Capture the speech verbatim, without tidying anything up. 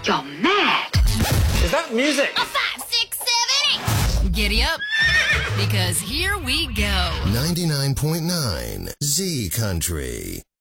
You're mad. Is that music? A five, six, seven, eight. Giddy up, because here we go. ninety-nine point nine Z Country.